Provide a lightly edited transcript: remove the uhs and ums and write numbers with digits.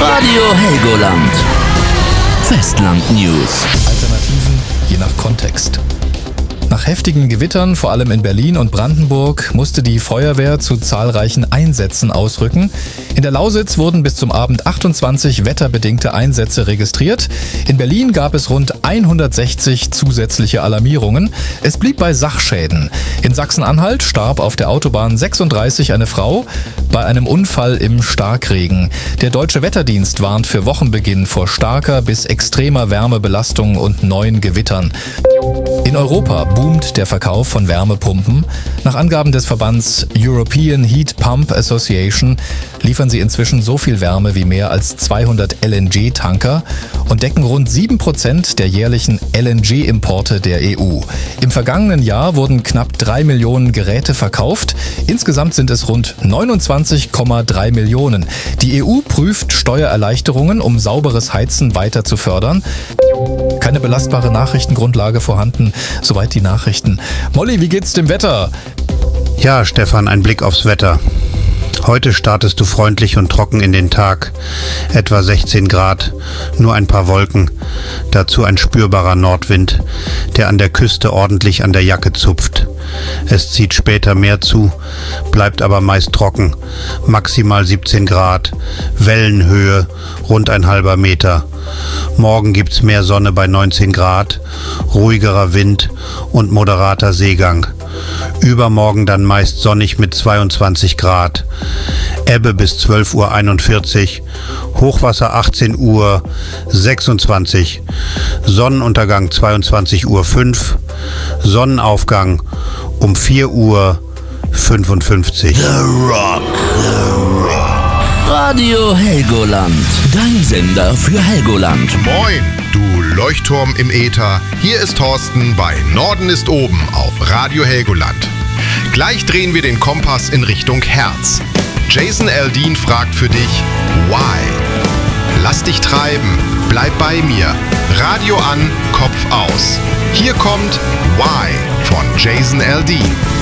Radio Helgoland. Festland News. Alternativen je nach Kontext. Nach heftigen Gewittern, vor allem in Berlin und Brandenburg, musste die Feuerwehr zu zahlreichen Einsätzen ausrücken. In der Lausitz wurden bis zum Abend 28 wetterbedingte Einsätze registriert. In Berlin gab es rund 160 zusätzliche Alarmierungen. Es blieb bei Sachschäden. In Sachsen-Anhalt starb auf der Autobahn 36 eine Frau bei einem Unfall im Starkregen. Der Deutsche Wetterdienst warnt für Wochenbeginn vor starker bis extremer Wärmebelastung und neuen Gewittern. In Europa boomt der Verkauf von Wärmepumpen. Nach Angaben des Verbands European Heat Pump Association liefern sie inzwischen so viel Wärme wie mehr als 200 LNG-Tanker und decken rund 7% der jährlichen LNG-Importe der EU. Im vergangenen Jahr wurden knapp 3 Millionen Geräte verkauft. Insgesamt sind es rund 29,3 Millionen. Die EU prüft Steuererleichterungen, um sauberes Heizen weiter zu fördern. Keine belastbare Nachrichtengrundlage vorhanden. Soweit die Nachrichten. Molly, wie geht's dem Wetter? Ja, Stefan, ein Blick aufs Wetter. Heute startest du freundlich und trocken in den Tag. Etwa 16 Grad, nur ein paar Wolken. Dazu ein spürbarer Nordwind, der an der Küste ordentlich an der Jacke zupft. Es zieht später mehr zu, bleibt aber meist trocken. Maximal 17 Grad, Wellenhöhe rund ein halber Meter. Morgen gibt's mehr Sonne bei 19 Grad, ruhigerer Wind und moderater Seegang. Übermorgen dann meist sonnig mit 22 Grad. Ebbe bis 12:41 Uhr, Hochwasser 18:26 Uhr, Sonnenuntergang 22:05 Uhr, Sonnenaufgang um 4:55 Uhr. The Rock. Radio Helgoland. Dein Sender für Helgoland. Moin, du Leuchtturm im Äther. Hier ist Thorsten bei Norden ist oben auf Radio Helgoland. Gleich drehen wir den Kompass in Richtung Herz. Jason Aldean fragt für dich, why? Lass dich treiben, bleib bei mir. Radio an, Kopf aus. Hier kommt Why von Jason Aldean.